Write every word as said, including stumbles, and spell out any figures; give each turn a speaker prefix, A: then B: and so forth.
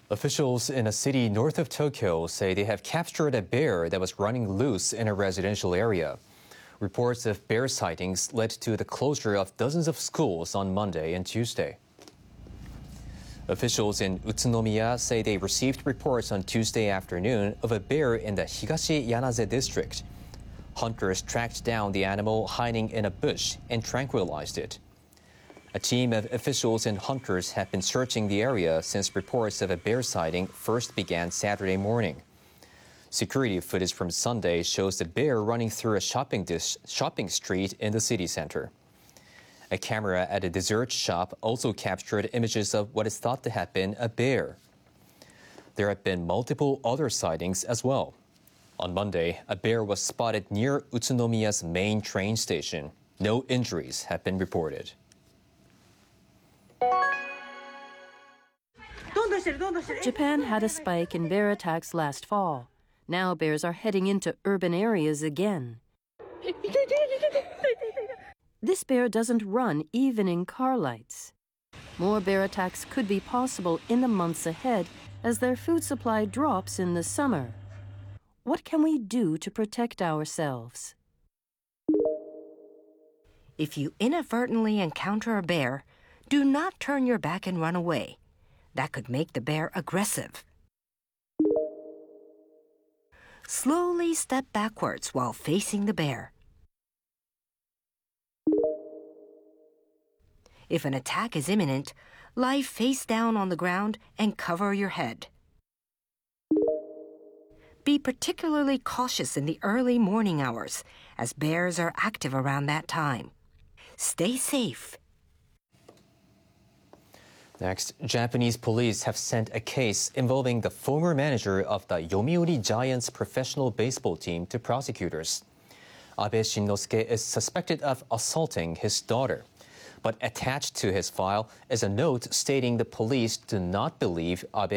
A: Officials in a city north of Tokyo say they have captured a bear that was running loose in a residential area. Reports of bear sightings led to the closure of dozens of schools on Monday and Tuesday. Officials in Utsunomiya say they received reports on Tuesday afternoon of a bear in the Higashi Yanase district. Hunters tracked down the animal hiding in a bush and tranquilized it. A team of officials and hunters have been searching the area since reports of a bear sighting first began Saturday morning. Security footage from Sunday shows the bear running through a shopping, dis- shopping street in the city center. A camera at a dessert shop also captured images of what is thought to have been a bear. There have been multiple other sightings as well. On Monday, a bear was spotted near Utsunomiya's main train station. No injuries have been reported.
B: Japan had a spike in bear attacks last fall. Now bears are heading into urban areas again. This bear doesn't run even in car lights. More bear attacks could be possible in the months ahead as their food supply drops in the summer. What can we do to protect ourselves?
C: If you inadvertently encounter a bear, do not turn your back and run away. That could make the bear aggressive. Slowly step backwards while facing the bear. If an attack is imminent, lie face down on the ground and cover your head. Be particularly cautious in the early morning hours, as bears are active around that time. Stay safe.
A: Next, Japanese police have sent a case involving the former manager of the Yomiuri Giants professional baseball team to prosecutors. Abe Shinnosuke is suspected of assaulting his daughter. But attached to his file is a note stating the police do not believe Abe